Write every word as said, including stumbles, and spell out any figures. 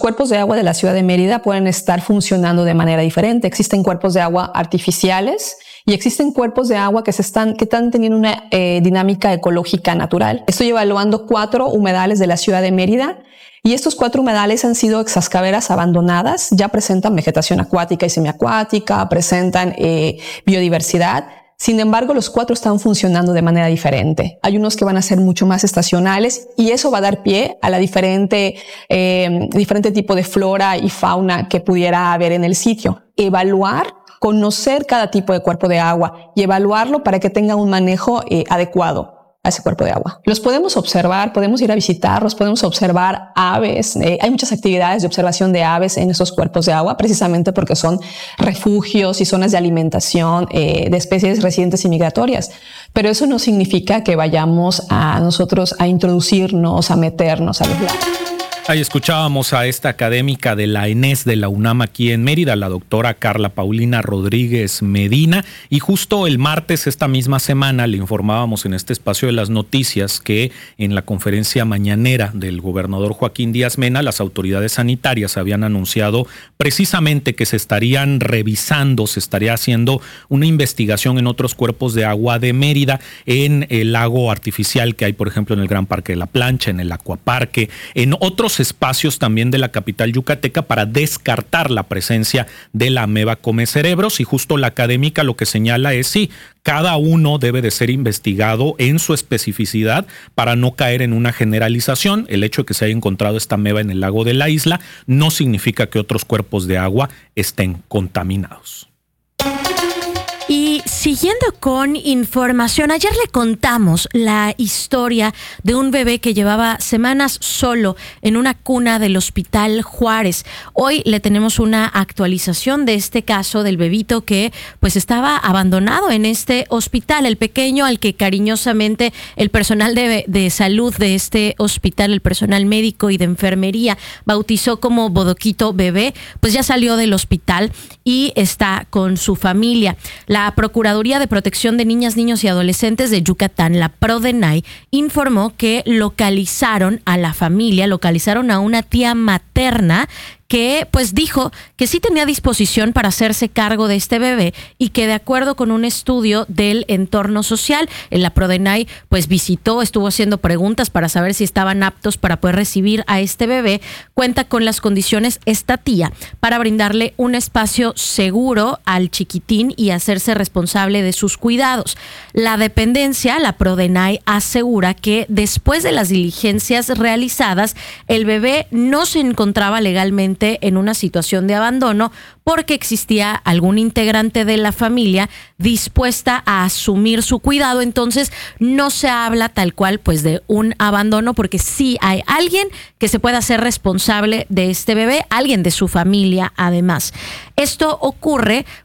cuerpos de agua de la ciudad de Mérida pueden estar funcionando de manera diferente. Existen cuerpos de agua artificiales y existen cuerpos de agua que se están, que están teniendo una eh, dinámica ecológica natural. Estoy evaluando cuatro humedales de la ciudad de Mérida y estos cuatro humedales han sido excavaderas abandonadas, ya presentan vegetación acuática y semiacuática, presentan eh, biodiversidad. Sin embargo, los cuatro están funcionando de manera diferente. Hay unos que van a ser mucho más estacionales y eso va a dar pie a la diferente, eh, diferente tipo de flora y fauna que pudiera haber en el sitio. Evaluar, conocer cada tipo de cuerpo de agua y evaluarlo para que tenga un manejo eh, adecuado a ese cuerpo de agua. Los podemos observar, podemos ir a visitarlos, podemos observar aves. Eh, hay muchas actividades de observación de aves en esos cuerpos de agua, precisamente porque son refugios y zonas de alimentación eh, de especies residentes y migratorias. Pero eso no significa que vayamos a nosotros a introducirnos, a meternos a los lados. Ahí escuchábamos a esta académica de la ENES de la UNAM aquí en Mérida, la doctora Carla Paulina Rodríguez Medina, y justo el martes esta misma semana le informábamos en este espacio de las noticias que en la conferencia mañanera del gobernador Joaquín Díaz Mena, las autoridades sanitarias habían anunciado precisamente que se estarían revisando, se estaría haciendo una investigación en otros cuerpos de agua de Mérida, en el lago artificial que hay, por ejemplo, en el Gran Parque de la Plancha, en el Acuaparque, en otros espacios también de la capital yucateca para descartar la presencia de la ameba come cerebros. Y justo la académica lo que señala es sí, cada uno debe de ser investigado en su especificidad para no caer en una generalización. El hecho de que se haya encontrado esta ameba en el lago de la isla no significa que otros cuerpos de agua estén contaminados. Y siguiendo con información, ayer le contamos la historia de un bebé que llevaba semanas solo en una cuna del Hospital Juárez. Hoy le tenemos una actualización de este caso del bebito que pues estaba abandonado en este hospital, el pequeño al que cariñosamente el personal de, de salud de este hospital, el personal médico y de enfermería bautizó como Bodoquito Bebé, pues ya salió del hospital y está con su familia. La Procuraduría de Protección de Niñas, Niños y Adolescentes de Yucatán, la PRODENAI, informó que localizaron a la familia, localizaron a una tía materna que pues dijo que sí tenía disposición para hacerse cargo de este bebé y que de acuerdo con un estudio del entorno social, en la PRODENAI pues visitó, estuvo haciendo preguntas para saber si estaban aptos para poder recibir a este bebé, cuenta con las condiciones esta tía para brindarle un espacio seguro al chiquitín y hacerse responsable de sus cuidados. La dependencia, la PRODENAI, asegura que después de las diligencias realizadas, el bebé no se encontraba legalmente en una situación de abandono porque existía algún integrante de la familia dispuesta a asumir su cuidado. Entonces no se habla tal cual pues de un abandono, porque sí hay alguien que se pueda hacer responsable de este bebé, alguien de su familia además. Esto ocurre